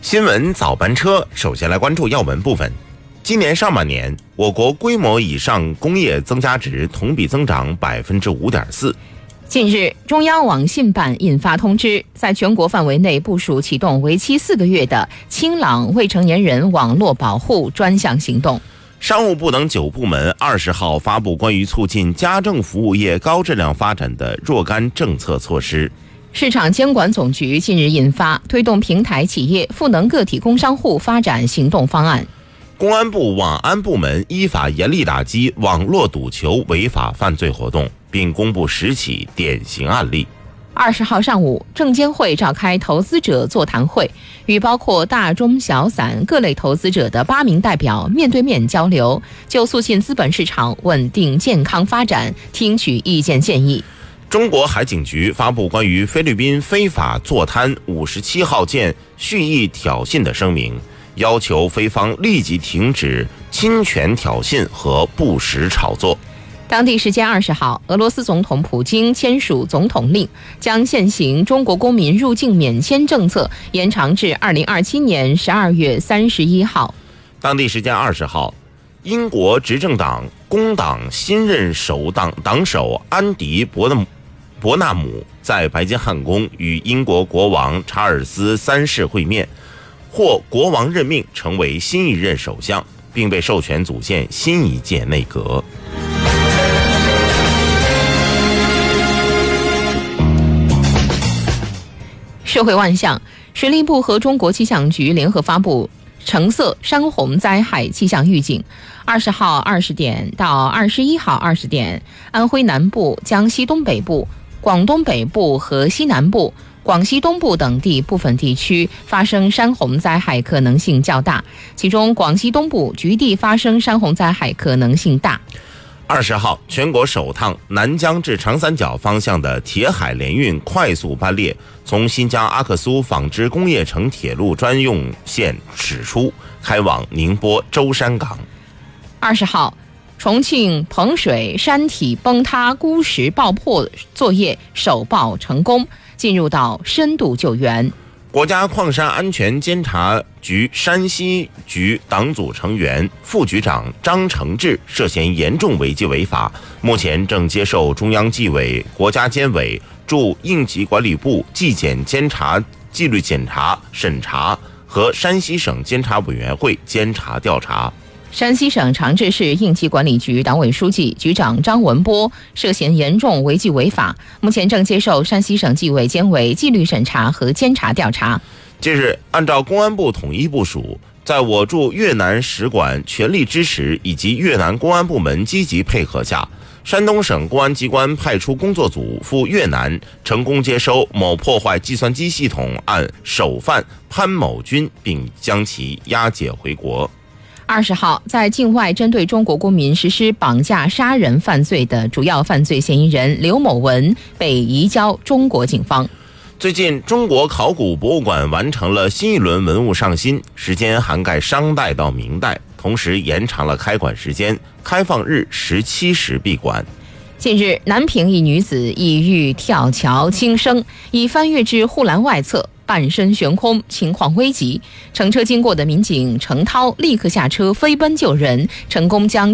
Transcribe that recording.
新闻早班车，首先来关注要闻部分。今年上半年，我国规模以上工业增加值同比增长 5.4%。 近日，中央网信办印发通知，在全国范围内部署启动为期4个月的清朗未成年人网络保护专项行动。 商务部等9部门20号发布关于促进家政服务业高质量发展的若干政策措施。 市场监管总局近日印发推动平台企业赋能个体工商户发展行动方案。 公安部网安部门依法严厉打击网络赌球违法犯罪活动，并公布10起典型案例。 20号上午，证监会召开投资者座谈会，与包括大中小散各类投资者的8名代表面对面交流，就促进资本市场稳定健康发展听取意见建议。 中国海警局发布关于菲律宾非法坐滩57号舰蓄意挑衅的声明，要求菲方立即停止侵权挑衅和不实炒作。 当地时间20号，俄罗斯总统普京签署总统令，将现行中国公民入境免签政策延长至2027年12月31号。 当地时间20号，英国执政党工党新任党首安迪·伯纳姆在白金汉宫与英国国王查尔斯3世会面，获国王任命成为新一任首相，并被授权组建新一届内阁。 社会万象，水利部和中国气象局联合发布橙色山洪灾害气象预警。20号20点到21号20点，安徽南部、江西东北部、广东北部和西南部、广西东部等地部分地区发生山洪灾害可能性较大，其中广西东部局地发生山洪灾害可能性大。 20号，全国首趟南疆至长三角方向的铁海联运快速班列从新疆阿克苏纺织工业城铁路专用线驶出，开往宁波舟山港。 20号，重庆彭水山体崩塌孤石爆破作业首爆成功，进入到深度救援。 国家矿山安全监察局山西局党组成员、副局长张承志涉嫌严重违纪违法，目前正接受中央纪委、国家监委驻应急管理部纪检监察纪律检查审查和山西省监察委员会监察调查。 山西省长治市应急管理局党委书记、局长张文波涉嫌严重违纪违法，目前正接受山西省纪委监委纪律审查和监察调查。 近日，按照公安部统一部署，在我驻越南使馆全力支持以及越南公安部门积极配合下，山东省公安机关派出工作组赴越南，成功接收某破坏计算机系统案首犯潘某军，并将其押解回国。 20号，在境外针对中国公民实施绑架杀人犯罪的主要犯罪嫌疑人刘某文被移交中国警方。 最近，中国考古博物馆完成了新一轮文物上新，时间涵盖商代到明代，同时延长了开馆时间，开放日17时闭馆。 近日，南平一女子意欲跳桥轻生，已翻越至护栏外侧，半身悬空，情况危急。乘车经过的民警程涛立刻下车飞奔救人，成功将